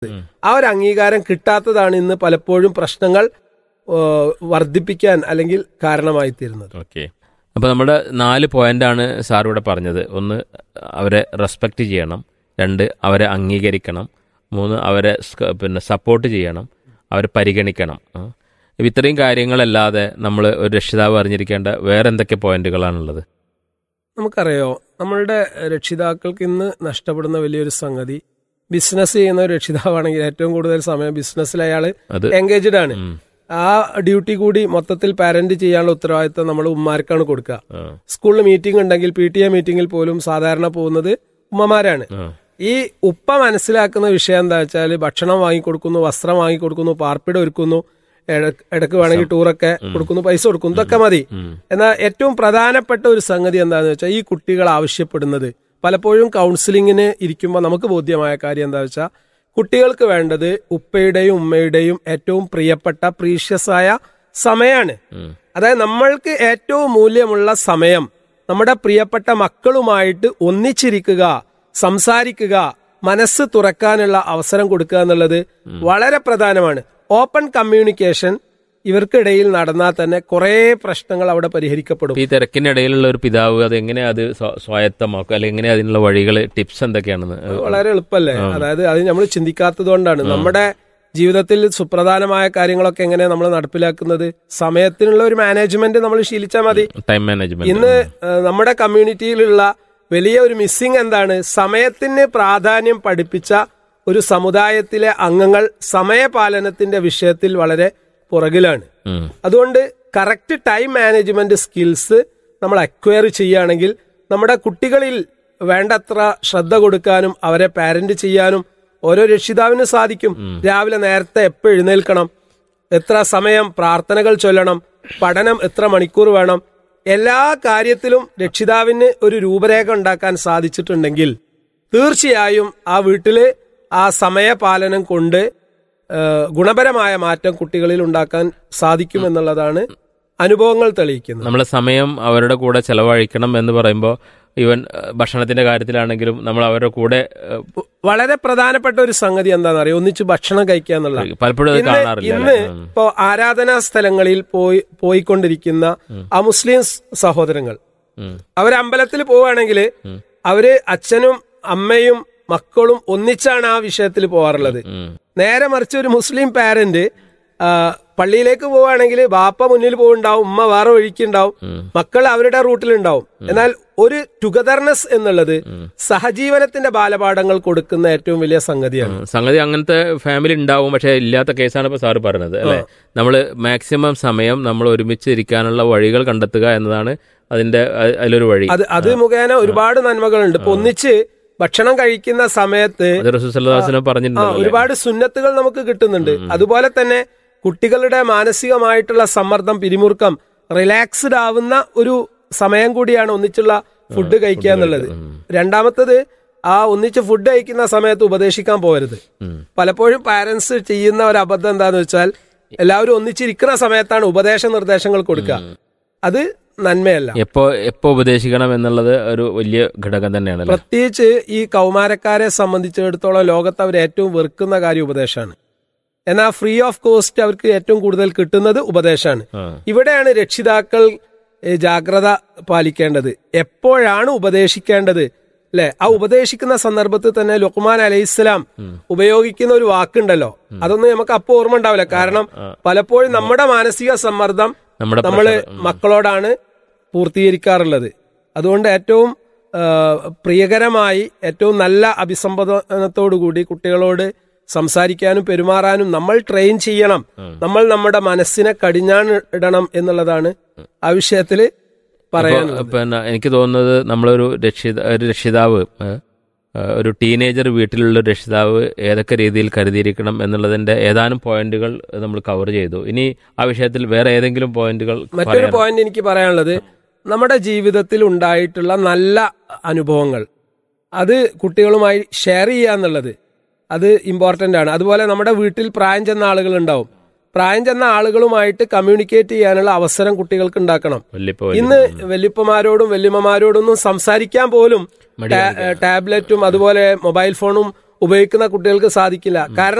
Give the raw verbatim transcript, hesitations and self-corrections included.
ആ ഒരു അംഗീകാരം കിട്ടാത്തതാണ് ഇന്ന് പലപ്പോഴും പ്രശ്നങ്ങൾ വർദ്ധിപ്പിക്കാൻ അല്ലെങ്കിൽ കാരണമായി തീരുന്നത്. ഓക്കെ, അപ്പോൾ നമ്മുടെ നാല് പോയിന്റാണ് സാർ ഇവിടെ പറഞ്ഞത്. ഒന്ന്, അവരെ റെസ്പെക്റ്റ് ചെയ്യണം. രണ്ട്, അവരെ അംഗീകരിക്കണം. മൂന്ന്, അവരെ പിന്നെ സപ്പോർട്ട് ചെയ്യണം, അവരെ പരിഗണിക്കണം. ഇത്രയും കാര്യങ്ങളല്ലാതെ നമ്മൾ ഒരു രക്ഷിതാവ് അറിഞ്ഞിരിക്കേണ്ട വേറെ എന്തൊക്കെ പോയിന്റുകളാണുള്ളത്? നമുക്കറിയോ, നമ്മളുടെ രക്ഷിതാക്കൾക്ക് ഇന്ന് നഷ്ടപ്പെടുന്ന വലിയൊരു സംഗതി, ബിസിനസ് ചെയ്യുന്ന ഒരു രക്ഷിതാവാണെങ്കിൽ ഏറ്റവും കൂടുതൽ സമയം ബിസിനസ്സിൽ അയാൾ എൻഗേജ്ഡ് ആണ്. ആ ഡ്യൂട്ടി കൂടി മൊത്തത്തിൽ പാരന്റ് ചെയ്യാനുള്ള ഉത്തരവാദിത്വം നമ്മൾ ഉമ്മാർക്കാണ് കൊടുക്കുക. സ്കൂളിൽ മീറ്റിംഗ് ഉണ്ടെങ്കിൽ പി ടി എ മീറ്റിംഗിൽ പോലും സാധാരണ പോകുന്നത് ഉമ്മമാരാണ്. ഈ ഉപ്പ മനസ്സിലാക്കുന്ന വിഷയം എന്താ വെച്ചാൽ, ഭക്ഷണം വാങ്ങിക്കൊടുക്കുന്നു, വസ്ത്രം വാങ്ങിക്കൊടുക്കുന്നു, പാർപ്പിടം ഒരുക്കുന്നു, ഇടക്ക് വേണമെങ്കിൽ ടൂറൊക്കെ കൊടുക്കുന്നു, പൈസ കൊടുക്കുന്നു, ഇതൊക്കെ മതി. എന്നാൽ ഏറ്റവും പ്രധാനപ്പെട്ട ഒരു സംഗതി എന്താണെന്ന് വെച്ചാൽ, ഈ കുട്ടികൾ ആവശ്യപ്പെടുന്നത് പലപ്പോഴും കൗൺസിലിങ്ങിന് ഇരിക്കുമ്പോൾ നമുക്ക് ബോധ്യമായ കാര്യം എന്താ വെച്ചാൽ, കുട്ടികൾക്ക് വേണ്ടത് ഉപ്പയുടെയും ഉമ്മയുടെയും ഏറ്റവും പ്രിയപ്പെട്ട പ്രീഷ്യസ് ആയ സമയമാണ്. അതായത് നമ്മൾക്ക് ഏറ്റവും മൂല്യമുള്ള സമയം നമ്മുടെ പ്രിയപ്പെട്ട മക്കളുമായിട്ട് ഒന്നിച്ചിരിക്കുക, സംസാരിക്കുക, മനസ്സ് തുറക്കാനുള്ള അവസരം കൊടുക്കുക എന്നുള്ളത് വളരെ പ്രധാനമാണ്. ഓപ്പൺ കമ്മ്യൂണിക്കേഷൻ ഇവർക്കിടയിൽ നടന്നാൽ തന്നെ കുറെ പ്രശ്നങ്ങൾ അവിടെ പരിഹരിക്കപ്പെടും. ഈ തിരക്കിനിടയിലുള്ള ഒരു പിതാവ് അത് എങ്ങനെ അത് സ്വായത്തമാക്കും, അല്ലെങ്കിൽ എങ്ങനെ അതിനുള്ള വഴികൾ, ടിപ്സ് എന്തൊക്കെയാണെന്ന്? വളരെ എളുപ്പമല്ലേ. അതായത് അത് നമ്മൾ ചിന്തിക്കാത്തത് കൊണ്ടാണ്. നമ്മുടെ ജീവിതത്തിൽ സുപ്രധാനമായ കാര്യങ്ങളൊക്കെ എങ്ങനെ നമ്മൾ നടപ്പിലാക്കുന്നത്, സമയത്തിനുള്ള ഒരു മാനേജ്മെന്റ് നമ്മൾ ശീലിച്ചാൽ മതി. ടൈം മാനേജ്മെന്റ് ഇന്ന് നമ്മുടെ കമ്മ്യൂണിറ്റിയിലുള്ള വലിയ ഒരു മിസ്സിംഗ് എന്താണ്? സമയത്തിന് പ്രാധാന്യം പഠിപ്പിച്ച ഒരു സമുദായത്തിലെ അംഗങ്ങൾ സമയപാലനത്തിന്റെ വിഷയത്തിൽ വളരെ പുറകിലാണ്. അതുകൊണ്ട് കറക്റ്റ് ടൈം മാനേജ്മെന്റ് സ്കിൽസ് നമ്മൾ അക്വയർ ചെയ്യുകയാണെങ്കിൽ നമ്മുടെ കുട്ടികളിൽ വേണ്ടത്ര ശ്രദ്ധ കൊടുക്കാനും അവരെ പാരന്റ് ചെയ്യാനും ഓരോ രക്ഷിതാവിനും സാധിക്കും. രാവിലെ നേരത്തെ എപ്പോൾ എഴുന്നേൽക്കണം, എത്ര സമയം പ്രാർത്ഥനകൾ ചൊല്ലണം, പഠനം എത്ര മണിക്കൂർ വേണം, എല്ലാ കാര്യത്തിലും രക്ഷിതാവിന് ഒരു രൂപരേഖ ഉണ്ടാക്കാൻ സാധിച്ചിട്ടുണ്ടെങ്കിൽ തീർച്ചയായും ആ വീട്ടില് ആ സമയപാലനം കൊണ്ട് ഗുണപരമായ മാറ്റം കുട്ടികളിൽ ഉണ്ടാക്കാൻ സാധിക്കും എന്നുള്ളതാണ് അനുഭവങ്ങൾ തെളിയിക്കുന്നത്. നമ്മളെ സമയം അവരുടെ കൂടെ ചെലവഴിക്കണം എന്ന് പറയുമ്പോൾ ഈവൻ ഭക്ഷണത്തിന്റെ കാര്യത്തിലാണെങ്കിലും നമ്മൾ അവരുടെ കൂടെ വളരെ പ്രധാനപ്പെട്ട ഒരു സംഗതി എന്താണെന്ന് അറിയാം, ഒന്നിച്ച് ഭക്ഷണം കഴിക്കുക എന്നുള്ളത്. പലപ്പോഴും ഇന്ന് ഇപ്പോ ആരാധനാ സ്ഥലങ്ങളിൽ പോയി പോയിക്കൊണ്ടിരിക്കുന്ന ആ മുസ്ലിം സഹോദരങ്ങൾ അവർ അമ്പലത്തിൽ പോവുകയാണെങ്കിൽ അവര് അച്ഛനും അമ്മയും മക്കളും ഒന്നിച്ചാണ് ആ വിഷയത്തിൽ പോകാറുള്ളത്. നേരെ മറിച്ച് ഒരു മുസ്ലിം പാരന്റ് പള്ളിയിലേക്ക് പോവുകയാണെങ്കിൽ ബാപ്പ മുന്നിൽ പോകുന്നുണ്ടാവും, ഉമ്മ വേറെ വഴിക്കുണ്ടാവും, മക്കൾ അവരുടെ റൂട്ടിലുണ്ടാവും. എന്നാൽ ഒരു ടുഗദർനെസ് എന്നുള്ളത് സഹജീവനത്തിന്റെ ബാലപാഠങ്ങൾ കൊടുക്കുന്ന ഏറ്റവും വലിയ സംഗതിയാണ്. സംഗതി അങ്ങനത്തെ ഫാമിലി ഉണ്ടാവും, പക്ഷെ ഇല്ലാത്ത കേസാണ് ഇപ്പൊ സാറ് പറഞ്ഞത് അല്ലെ. നമ്മൾ മാക്സിമം സമയം നമ്മൾ ഒരുമിച്ച് ഇരിക്കാനുള്ള വഴികൾ കണ്ടെത്തുക എന്നതാണ് അതിന്റെ അതിലൊരു വഴി. അത് അത് മുഖേന ഒരുപാട് നന്മകളുണ്ട്. ഇപ്പൊ ഒന്നിച്ച് ഭക്ഷണം കഴിക്കുന്ന സമയത്ത് ഒരുപാട് സുന്നത്തുകൾ നമുക്ക് കിട്ടുന്നുണ്ട്. അതുപോലെ തന്നെ കുട്ടികളുടെ മാനസികമായിട്ടുള്ള സമ്മർദ്ദം, പിരിമുറുക്കം, റിലാക്സ്ഡ് ആവുന്ന ഒരു സമയം കൂടിയാണ് ഒന്നിച്ചുള്ള ഫുഡ് കഴിക്കുക എന്നുള്ളത്. രണ്ടാമത്തത്, ആ ഒന്നിച്ച് ഫുഡ് കഴിക്കുന്ന സമയത്ത് ഉപദേശിക്കാൻ പോകരുത്. പലപ്പോഴും പാരന്റ്സ് ചെയ്യുന്ന ഒരു അബദ്ധം എന്താന്ന് വെച്ചാൽ എല്ലാവരും ഒന്നിച്ചിരിക്കുന്ന സമയത്താണ് ഉപദേശ നിർദ്ദേശങ്ങൾ കൊടുക്കുക. അത് നന്മയല്ല. എപ്പോ എപ്പോ ഉപദേശിക്കണം എന്നുള്ളത് ഒരു വലിയ ഘടകം തന്നെയാണ്. പ്രത്യേകിച്ച് ഈ കൗമാരക്കാരെ സംബന്ധിച്ചിടത്തോളം ലോകത്ത് അവർ ഏറ്റവും വെറുക്കുന്ന കാര്യം ഉപദേശമാണ്. എന്നാൽ ഫ്രീ ഓഫ് കോസ്റ്റ് അവർക്ക് ഏറ്റവും കൂടുതൽ കിട്ടുന്നത് ഉപദേശമാണ്. ഇവിടെയാണ് രക്ഷിതാക്കൾ ജാഗ്രത പാലിക്കേണ്ടത്. എപ്പോഴാണ് ഉപദേശിക്കേണ്ടത് അല്ലെ? ആ ഉപദേശിക്കുന്ന സന്ദർഭത്തിൽ തന്നെ ലുഖ്മാൻ അലൈഹിസ്സലാം ഉപയോഗിക്കുന്ന ഒരു വാക്കുണ്ടല്ലോ, അതൊന്നും നമുക്ക് അപ്പോൾ ഓർമ്മ ഉണ്ടാവില്ല. കാരണം പലപ്പോഴും നമ്മുടെ മാനസിക സമ്മർദ്ദം നമ്മള് മക്കളോടാണ് പൂർത്തീകരിക്കാറുള്ളത്. അതുകൊണ്ട് ഏറ്റവും പ്രിയകരമായി ഏറ്റവും നല്ല അഭിസംബോധനത്തോടുകൂടി കുട്ടികളോട് സംസാരിക്കാനും പെരുമാറാനും നമ്മൾ ട്രെയിൻ ചെയ്യണം. നമ്മൾ നമ്മുടെ മനസ്സിനെ കടിഞ്ഞാണ് ഇടണം എന്നുള്ളതാണ് ആ വിഷയത്തില് പറയാനുള്ളത്. പിന്നെ എനിക്ക് തോന്നുന്നത് നമ്മളൊരു രക്ഷിത ഒരു രക്ഷിതാവ് ഒരു ടീനേജർ വീട്ടിലുള്ള രക്ഷിതാവ് ഏതൊക്കെ രീതിയിൽ കരുതിയിരിക്കണം എന്നുള്ളതിന്റെ ഏതാനും പോയിന്റുകൾ നമ്മൾ കവർ ചെയ്തു. ഇനി ആ വിഷയത്തിൽ വേറെ ഏതെങ്കിലും പോയിന്റുകൾ? മറ്റൊരു പോയിന്റ് എനിക്ക് പറയാനുള്ളത്, നമ്മുടെ ജീവിതത്തിൽ ഉണ്ടായിട്ടുള്ള നല്ല അനുഭവങ്ങൾ അത് കുട്ടികളുമായി ഷെയർ ചെയ്യുക എന്നുള്ളത് അത് ഇമ്പോർട്ടന്റ് ആണ്. അതുപോലെ നമ്മുടെ വീട്ടിൽ പ്രായം ചെന്ന ആളുകൾ ഉണ്ടാവും, പ്രായം ചെന്ന ആളുകളുമായിട്ട് കമ്മ്യൂണിക്കേറ്റ് ചെയ്യാനുള്ള അവസരം കുട്ടികൾക്ക് ഉണ്ടാക്കണം. ഇന്ന് വല്യപ്പമാരോടും വല്യമ്മമാരോടൊന്നും സംസാരിക്കാൻ പോലും ടാബ്ലറ്റും അതുപോലെ മൊബൈൽ ഫോണും ഉപയോഗിക്കുന്ന കുട്ടികൾക്ക് സാധിക്കില്ല. കാരണം